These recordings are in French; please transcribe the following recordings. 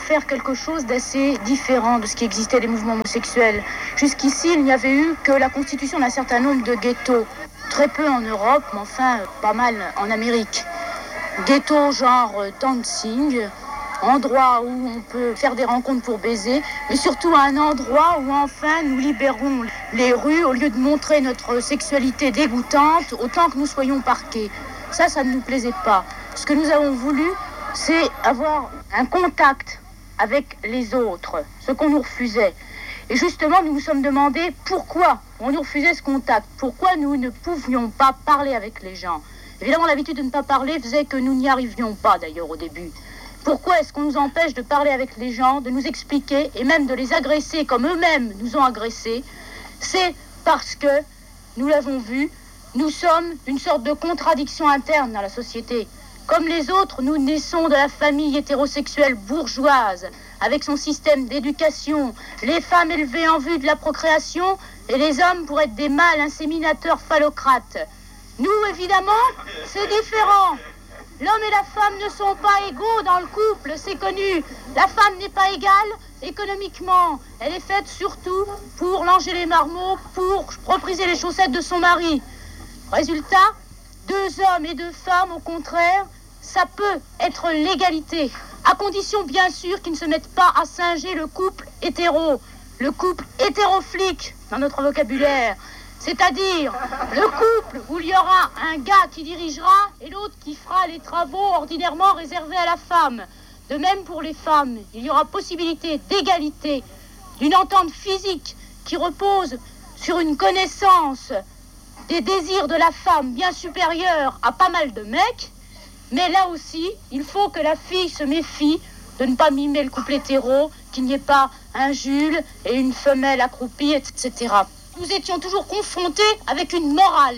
faire quelque chose d'assez différent de ce qui existait des mouvements homosexuels. Jusqu'ici, il n'y avait eu que la constitution d'un certain nombre de ghettos. Très peu en Europe, mais enfin pas mal en Amérique. Ghettos genre dancing, endroit où on peut faire des rencontres pour baiser, mais surtout un endroit où enfin nous libérons les rues au lieu de montrer notre sexualité dégoûtante autant que nous soyons parqués. Ça ne nous plaisait pas. Ce que nous avons voulu, c'est avoir un contact avec les autres, ce qu'on nous refusait. Et justement, nous nous sommes demandé pourquoi on nous refusait ce contact, pourquoi nous ne pouvions pas parler avec les gens. Évidemment, l'habitude de ne pas parler faisait que nous n'y arrivions pas d'ailleurs au début. Pourquoi est-ce qu'on nous empêche de parler avec les gens, de nous expliquer et même de les agresser comme eux-mêmes nous ont agressés? C'est parce que, nous l'avons vu, nous sommes une sorte de contradiction interne dans la société. Comme les autres, nous naissons de la famille hétérosexuelle bourgeoise, avec son système d'éducation, les femmes élevées en vue de la procréation et les hommes pour être des mâles inséminateurs phallocrates. Nous, évidemment, c'est différent. L'homme et la femme ne sont pas égaux dans le couple, c'est connu. La femme n'est pas égale économiquement. Elle est faite surtout pour langer les marmots, pour repriser les chaussettes de son mari. Résultat, 2 hommes et 2 femmes, au contraire, ça peut être l'égalité, à condition bien sûr qu'ils ne se mettent pas à singer le couple hétéro, le couple hétéroflique dans notre vocabulaire. C'est-à-dire le couple où il y aura un gars qui dirigera et l'autre qui fera les travaux ordinairement réservés à la femme. De même pour les femmes, il y aura possibilité d'égalité, d'une entente physique qui repose sur une connaissance des désirs de la femme bien supérieurs à pas mal de mecs. Mais là aussi, il faut que la fille se méfie de ne pas mimer le couple hétéro, qu'il n'y ait pas un Jules et une femelle accroupie, etc. Nous étions toujours confrontés avec une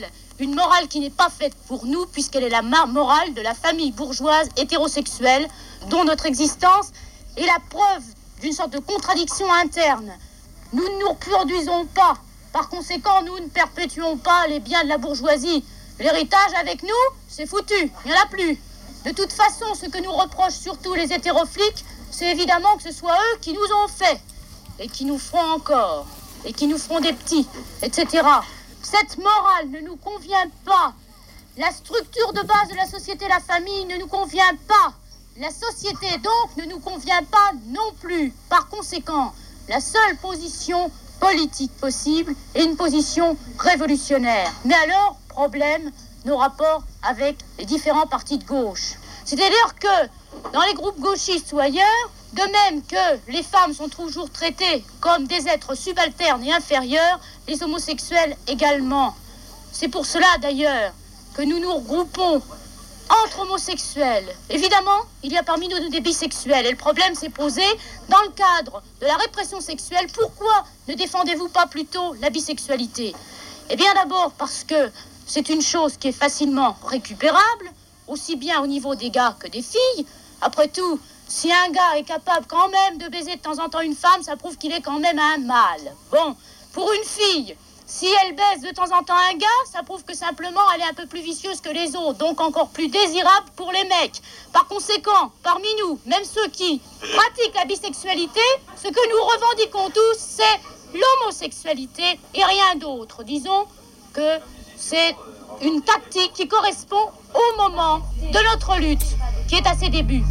morale qui n'est pas faite pour nous, puisqu'elle est la morale de la famille bourgeoise hétérosexuelle, dont notre existence est la preuve d'une sorte de contradiction interne. Nous ne nous reproduisons pas. Par conséquent, nous ne perpétuons pas les biens de la bourgeoisie. L'héritage avec nous, c'est foutu, il n'y en a plus. De toute façon, ce que nous reprochent surtout les hétérofliques, c'est évidemment que ce soit eux qui nous ont fait, et qui nous feront encore, et qui nous feront des petits, etc. Cette morale ne nous convient pas. La structure de base de la société, la famille, ne nous convient pas. La société, donc, ne nous convient pas non plus. Par conséquent, la seule position politique possible est une position révolutionnaire. Mais alors, problème, nos rapports avec les différents partis de gauche. C'est-à-dire que dans les groupes gauchistes ou ailleurs, de même que les femmes sont toujours traitées comme des êtres subalternes et inférieurs, les homosexuels également. C'est pour cela d'ailleurs que nous nous regroupons entre homosexuels. Évidemment, il y a parmi nous des bisexuels et le problème s'est posé dans le cadre de la répression sexuelle. Pourquoi ne défendez-vous pas plutôt la bisexualité? Eh bien d'abord parce que c'est une chose qui est facilement récupérable, aussi bien au niveau des gars que des filles. Après tout, si un gars est capable quand même de baiser de temps en temps une femme, ça prouve qu'il est quand même un mâle. Bon, pour une fille, si elle baise de temps en temps un gars, ça prouve que simplement elle est un peu plus vicieuse que les autres, donc encore plus désirable pour les mecs. Par conséquent, parmi nous, même ceux qui pratiquent la bisexualité, ce que nous revendiquons tous, c'est l'homosexualité et rien d'autre. Disons que c'est une tactique qui correspond au moment de notre lutte, qui est à ses débuts.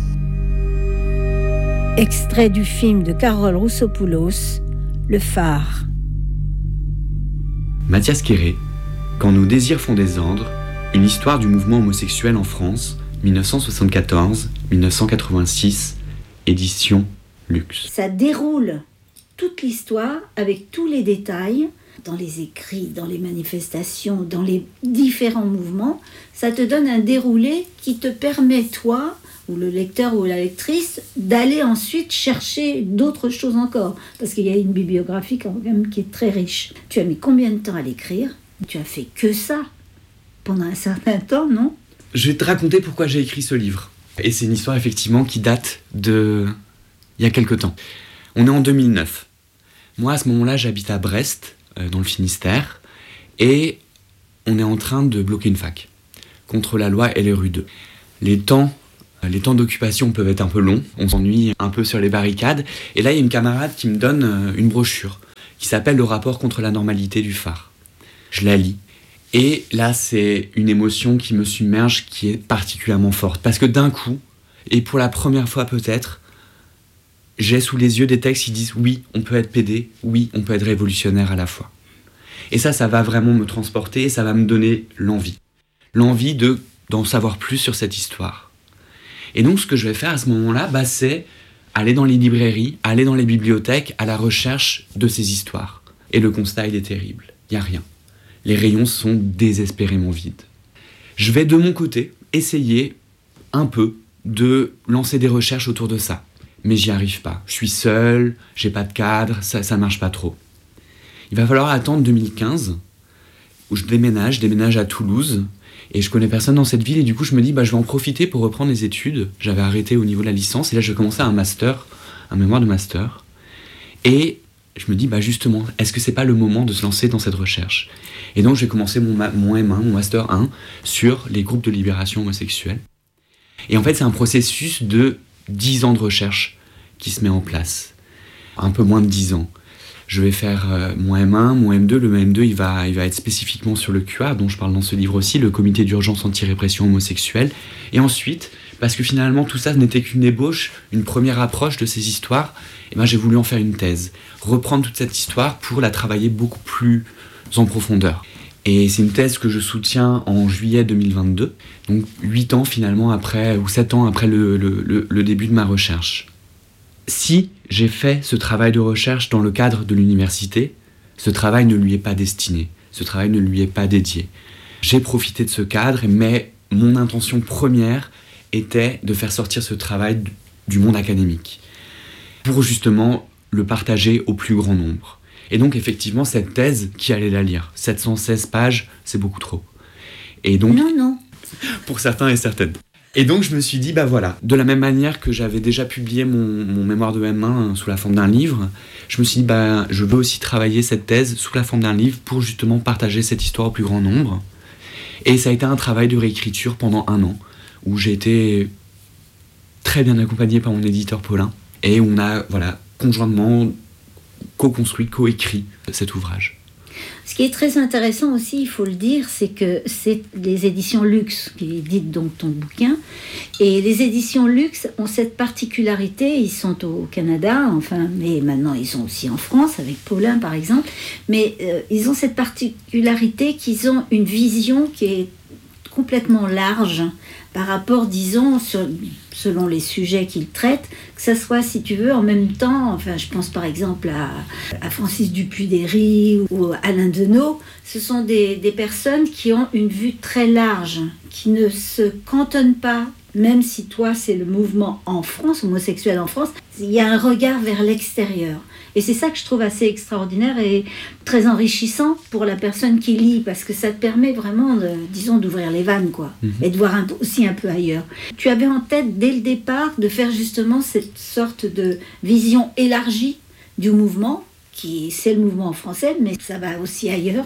Extrait du film de Carole Roussopoulos, Le Phare. Mathias Quéré, Quand nos désirs font désordre, une histoire du mouvement homosexuel en France, 1974-1986, édition Luxe. Ça déroule toute l'histoire avec tous les détails, dans les écrits, dans les manifestations, dans les différents mouvements. Ça te donne un déroulé qui te permet, toi, ou le lecteur ou la lectrice, d'aller ensuite chercher d'autres choses encore. Parce qu'il y a une bibliographie quand même qui est très riche. Tu as mis combien de temps à l'écrire? Tu as fait que ça pendant un certain temps, non? Je vais te raconter pourquoi j'ai écrit ce livre. Et c'est une histoire effectivement qui date de... il y a quelque temps. On est en 2009. Moi, à ce moment-là, j'habite à Brest, dans le Finistère, et on est en train de bloquer une fac contre la loi LRU2. Les temps Les temps d'occupation peuvent être un peu longs, on s'ennuie un peu sur les barricades. Et là, il y a une camarade qui me donne une brochure qui s'appelle « Le rapport contre la normalité du phare ». Je la lis. Et là, c'est une émotion qui me submerge, qui est particulièrement forte. Parce que d'un coup, et pour la première fois peut-être, j'ai sous les yeux des textes qui disent « Oui, on peut être PD, oui, on peut être révolutionnaire à la fois ». Et ça va vraiment me transporter, et ça va me donner l'envie. L'envie d'en savoir plus sur cette histoire. Et donc, ce que je vais faire à ce moment-là, c'est aller dans les librairies, aller dans les bibliothèques à la recherche de ces histoires. Et le constat, il est terrible. Il n'y a rien. Les rayons sont désespérément vides. Je vais de mon côté essayer un peu de lancer des recherches autour de ça. Mais j'y arrive pas. Je suis seul, j'ai pas de cadre, ça marche pas trop. Il va falloir attendre 2015, où je déménage à Toulouse, et je connais personne dans cette ville, et du coup je me dis, je vais en profiter pour reprendre les études. J'avais arrêté au niveau de la licence, et là je vais commencer un mémoire de master. Et je me dis, justement, est-ce que c'est pas le moment de se lancer dans cette recherche ? Et donc j'ai commencé mon M1, mon master 1, sur les groupes de libération homosexuelle. Et en fait c'est un processus de 10 ans de recherche qui se met en place. Un peu moins de 10 ans. Je vais faire mon M1, mon M2. Le M2, il va être spécifiquement sur le QA, dont je parle dans ce livre aussi, le comité d'urgence anti-répression homosexuelle. Et ensuite, parce que finalement tout ça n'était qu'une ébauche, une première approche de ces histoires, j'ai voulu en faire une thèse. Reprendre toute cette histoire pour la travailler beaucoup plus en profondeur. Et c'est une thèse que je soutiens en juillet 2022, donc 8 ans finalement après, ou 7 ans après le début de ma recherche. Si j'ai fait ce travail de recherche dans le cadre de l'université, ce travail ne lui est pas destiné, ce travail ne lui est pas dédié. J'ai profité de ce cadre, mais mon intention première était de faire sortir ce travail du monde académique, pour justement le partager au plus grand nombre. Et donc effectivement, cette thèse, qui allait la lire ? 716 pages, c'est beaucoup trop. Et donc, Non. Pour certains et certaines. Et donc je me suis dit, voilà, de la même manière que j'avais déjà publié mon mémoire de M1 sous la forme d'un livre, je me suis dit, je veux aussi travailler cette thèse sous la forme d'un livre pour justement partager cette histoire au plus grand nombre. Et ça a été un travail de réécriture pendant 1 an, où j'ai été très bien accompagné par mon éditeur Paulin, et on a, conjointement co-construit, co-écrit cet ouvrage. Ce qui est très intéressant aussi, il faut le dire, c'est que c'est les éditions Luxe qui éditent donc ton bouquin. Et les éditions Luxe ont cette particularité, ils sont au Canada, mais maintenant ils sont aussi en France, avec Paulin par exemple. Mais ils ont cette particularité qu'ils ont une vision qui est complètement large par rapport, disons, selon les sujets qu'ils traitent, que ça soit, si tu veux, en même temps, je pense par exemple à Francis Dupuy-Derry ou Alain Deneau, ce sont des personnes qui ont une vue très large, qui ne se cantonnent pas, même si toi c'est le mouvement en France, homosexuel en France, il y a un regard vers l'extérieur. Et c'est ça que je trouve assez extraordinaire et très enrichissant pour la personne qui lit, parce que ça te permet vraiment, d'ouvrir les vannes, et de voir aussi un peu ailleurs. Tu avais en tête, dès le départ, de faire justement cette sorte de vision élargie du mouvement, c'est le mouvement français, mais ça va aussi ailleurs.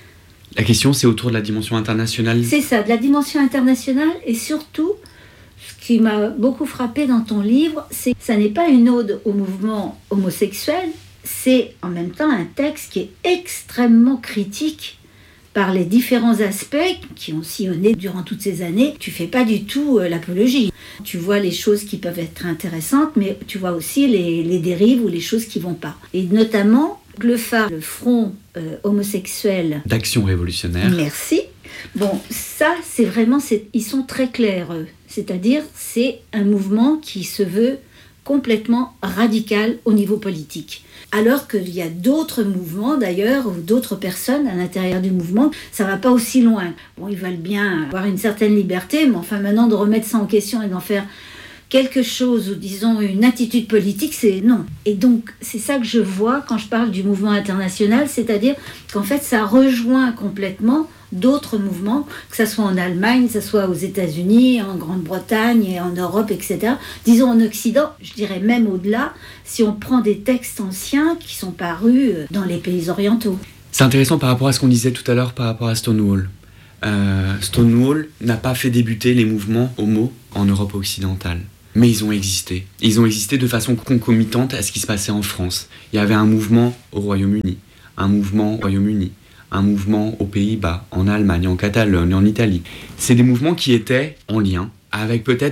La question, c'est autour de la dimension internationale. C'est ça, de la dimension internationale, et surtout, ce qui m'a beaucoup frappé dans ton livre, c'est que ça n'est pas une ode au mouvement homosexuel, c'est en même temps un texte qui est extrêmement critique par les différents aspects qui ont sillonné durant toutes ces années. Tu fais pas du tout l'apologie. Tu vois les choses qui peuvent être intéressantes, mais tu vois aussi les dérives ou les choses qui vont pas. Et notamment, le phare, le front homosexuel d'Action révolutionnaire. Merci. Bon, ça, c'est vraiment, ils sont très clairs. C'est-à-dire, c'est un mouvement qui se veut complètement radical au niveau politique. Alors qu'il y a d'autres mouvements, d'ailleurs, ou d'autres personnes à l'intérieur du mouvement, ça va pas aussi loin. Bon, ils veulent bien avoir une certaine liberté, mais maintenant, de remettre ça en question et d'en faire quelque chose, ou disons une attitude politique, c'est non. Et donc, c'est ça que je vois quand je parle du mouvement international, c'est-à-dire qu'en fait, ça rejoint complètement d'autres mouvements, que ce soit en Allemagne, que ce soit aux États-Unis, en Grande-Bretagne et en Europe, etc. Disons en Occident, je dirais même au-delà, si on prend des textes anciens qui sont parus dans les pays orientaux. C'est intéressant par rapport à ce qu'on disait tout à l'heure par rapport à Stonewall. Stonewall n'a pas fait débuter les mouvements homo en Europe occidentale. Mais ils ont existé. Ils ont existé de façon concomitante à ce qui se passait en France. Il y avait un mouvement au Royaume-Uni, un mouvement au Royaume-Uni, un mouvement aux Pays-Bas, en Allemagne, en Catalogne, en Italie. C'est des mouvements qui étaient en lien avec peut-être